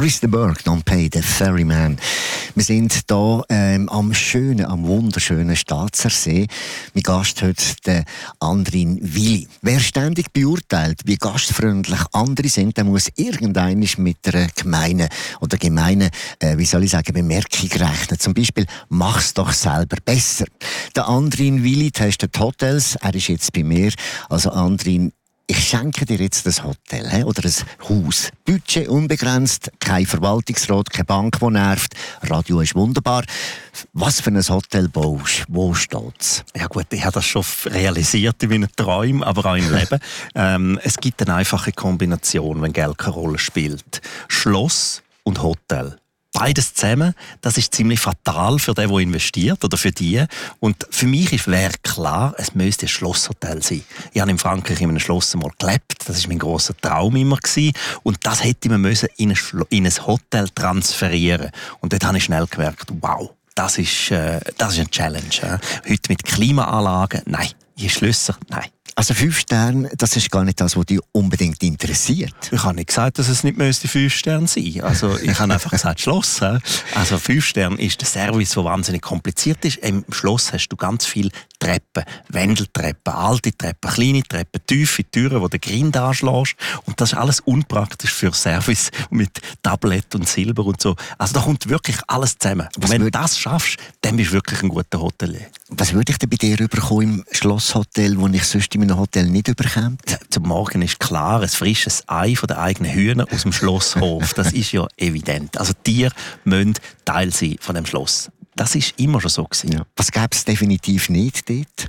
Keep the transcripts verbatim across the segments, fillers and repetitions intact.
Chris de Burgh, Don't Pay the Ferryman. Wir sind hier ähm, am schönen, am wunderschönen Staatsersee. Mein Gast heute, der Andrin Willi. Wer ständig beurteilt, wie gastfreundlich andere sind, der muss irgendwann mit einer gemeinen oder gemeinen, äh, wie soll ich sagen, Bemerkung rechnen. Zum Beispiel, mach's doch selber besser. Der Andrin Willi testet Hotels. Er ist jetzt bei mir. Also Andrin, ich schenke dir jetzt das Hotel he? oder ein Haus. Budget unbegrenzt, kein Verwaltungsrat, keine Bank, die nervt. Radio ist wunderbar. Was für ein Hotel baust du? Wo steht's? Ja gut, ich habe das schon realisiert in meinen Träumen, aber auch im Leben. ähm, es gibt eine einfache Kombination, wenn Geld keine Rolle spielt. Schloss und Hotel. Beides zusammen, das ist ziemlich fatal für den, der investiert oder für die. Und für mich wäre klar, es müsste ein Schlosshotel sein. Ich habe in Frankreich in einem Schloss mal gelebt, das war mein grosser Traum immer gewesen. Und das hätte man müssen in ein, Schlo- in ein Hotel transferieren. Und dort habe ich schnell gemerkt, wow, das ist, äh, das ist eine Challenge. Äh. Heute mit Klimaanlagen, nein. Je Schlösser, nein. Also fünf Sterne, das ist gar nicht das, was dich unbedingt interessiert. Ich habe nicht gesagt, dass es nicht müsste fünf Sterne sein. Also ich habe einfach gesagt Schloss. Also fünf Sterne ist der Service, der wahnsinnig kompliziert ist. Im Schloss hast du ganz viele Treppen, Wendeltreppen, alte Treppen, kleine Treppen, tiefe Türen, wo du den Grind anschlägst. Und das ist alles unpraktisch für Service mit Tablett und Silber und so. Also da kommt wirklich alles zusammen. Und wenn du das schaffst, dann bist du wirklich ein guter Hotelier. Was würde ich denn bei dir überkommen im Schlosshotel, wo ich sonst in einem Hotel nicht überkomme? Ja, zum Morgen ist klar, ein frisches Ei von den eigenen Hühnern aus dem Schlosshof. Das ist ja evident. Also Tiere müssen Teil sein von dem Schloss. Das ist immer schon so gewesen. Ja. Was gäbe es definitiv nicht dort?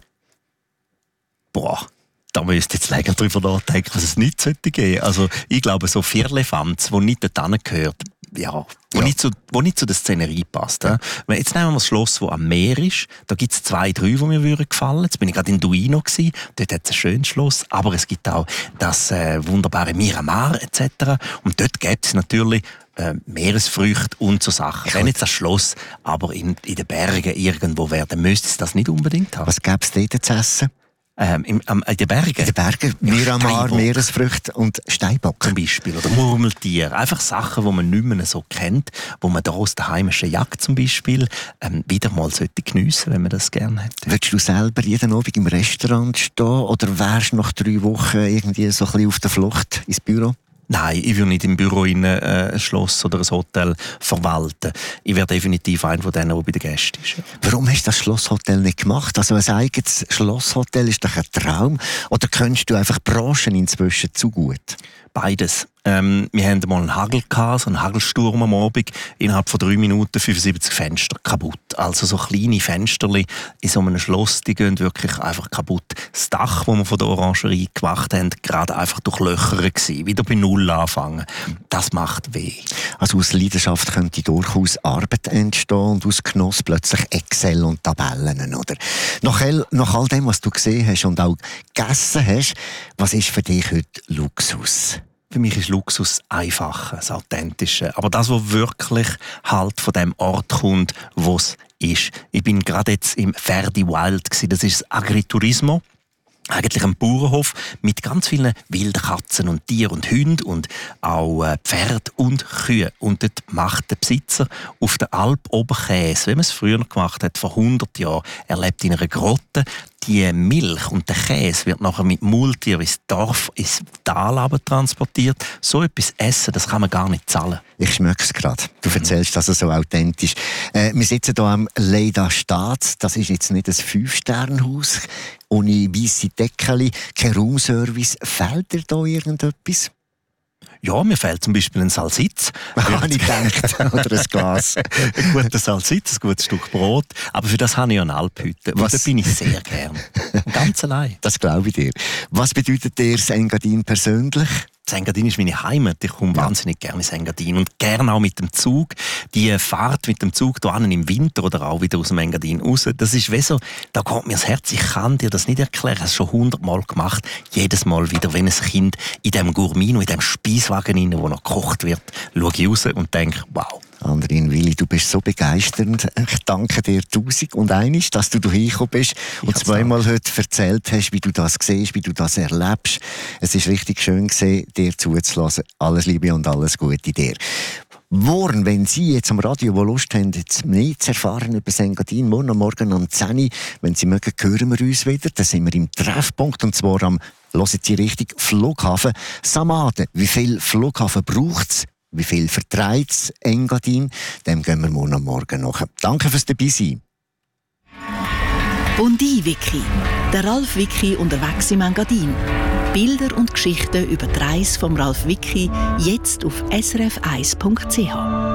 Boah, da müsst ihr jetzt länger drüber nachdenken, was es nicht sollte geben. Also ich glaube, so Vierlefanz, die nicht dort gehört, ja, wo, ja. Nicht zu, wo nicht zu der Szenerie passt. Ja. Wenn jetzt nehmen wir das Schloss, das am Meer ist. Da gibt es zwei, drei, die mir würden gefallen. Jetzt bin ich gerade in Duino gewesen. Dort hat es ein schönes Schloss. Aber es gibt auch das äh, wunderbare Miramar et cetera. Und dort gibt es natürlich äh, Meeresfrüchte und so Sachen. Ich Wenn jetzt das Schloss aber in, in den Bergen irgendwo wäre, dann müsste es das nicht unbedingt haben. Was gäbe es dort zu essen? Ähm, im, am, in den Bergen? In den Bergen, Miramar, Steinbock. Meeresfrüchte und Steinbock. Zum Beispiel. Oder Murmeltier. Einfach Sachen, die man nicht mehr so kennt, wo man da aus der heimischen Jagd zum Beispiel ähm, wieder mal sollte geniessen, wenn man das gerne hätte. Würdest du selber jeden Abend im Restaurant stehen oder wärst du nach drei Wochen irgendwie so ein bisschen auf der Flucht ins Büro? Nein, ich will nicht im Büro in äh, ein Schloss oder ein Hotel verwalten. Ich wäre definitiv einer von denen, der bei den Gästen ist. Warum hast du das Schlosshotel nicht gemacht? Also ein eigenes Schlosshotel ist doch ein Traum. Oder kennst du einfach Branchen inzwischen zu gut? Beides. Ähm, wir hatten mal einen Hagel gehabt, so einen Hagelsturm am Abend. Innerhalb von drei Minuten fünfundsiebzig Fenster kaputt. Also so kleine Fensterli in so einem Schloss, die gehen wirklich einfach kaputt. Das Dach, das wir von der Orangerie gemacht haben, gerade einfach durchlöchert gewesen. Wieder bei Null anfangen. Das macht weh. Also aus Leidenschaft könnte durchaus Arbeit entstehen und aus Genuss plötzlich Excel und Tabellen, oder? Nach all, nach all dem, was du gesehen hast und auch gegessen hast, was ist für dich heute Luxus? Für mich ist Luxus einfacher, das Authentische. Aber das, was wirklich halt von dem Ort kommt, wo es ist. Ich bin gerade jetzt im Verdi Wild gewesen. Das ist das Agriturismo. Eigentlich ein Bauernhof mit ganz vielen wilden Katzen und Tieren und Hunden und auch äh, Pferde und Kühe. Und dort macht der Besitzer auf der Alp oben Käse, wie man es früher noch gemacht hat, vor hundert Jahren. Er lebt in einer Grotte. Die Milch und der Käse wird nachher mit Maultier ins Dorf, ins Tal transportiert. So etwas essen, das kann man gar nicht zahlen. Ich schmecke es gerade. Du erzählst das so authentisch. Äh, wir sitzen hier am Leida Staats. Das ist jetzt nicht ein Fünf-Sterne-Haus. Ohne weisse Deckeli, kein Raumservice. Fehlt dir da irgendetwas? Ja, mir fehlt zum Beispiel ein Salsitz. Habe ich gedacht. Oder ein Glas. Ein guter Salsitz, ein gutes Stück Brot. Aber für das habe ich eine Alphütte. Und da bin ich sehr gern. Ganz allein. Das glaube ich dir. Was bedeutet dir das Engadin persönlich? Engadin ist meine Heimat. Ich komme ja. wahnsinnig gerne ins Engadin und gerne auch mit dem Zug. Die Fahrt mit dem Zug hier im Winter oder auch wieder aus dem Engadin raus, das ist wie so, da geht mir das Herz. Ich kann dir das nicht erklären. Ich habe es schon hundertmal gemacht. Jedes Mal wieder, wenn ein Kind in dem Gourmino, in dem Speiswagen rein, wo noch gekocht wird, schaue ich raus und denke, wow. Andrin Willi, du bist so begeisternd. Ich danke dir tausend und einiges, dass du hierher gekommen bist ich und zweimal heute erzählt hast, wie du das siehst, wie du das erlebst. Es ist richtig schön gewesen, dir zuzulassen. Alles Liebe und alles Gute dir. Morgen, wenn Sie jetzt am Radio, wo Lust haben, jetzt mehr zu erfahren über Engadin, morgen am Morgen um zehn Uhr, wenn Sie mögen, hören wir uns wieder. Dann sind wir im Treffpunkt, und zwar am, hören Sie richtig, Flughafen Samaden. Wie viel Flughafen braucht es? Wie viel vertreibt es Engadin? Dem gehen wir morgen am Morgen nach. Danke fürs Dabeisein. Bondi-Wiki. Der Ralf Wiki unterwegs im Engadin. Bilder und Geschichten über die Reise vom Ralf Wiki jetzt auf s r f eins punkt c h.